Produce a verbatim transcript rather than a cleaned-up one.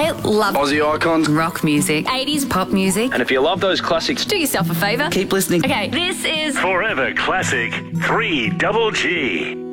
I love Aussie icons, rock music, eighties pop music. and if you love those classics, Do yourself a favour. keep listening. Okay, this is Forever Classic three Double G.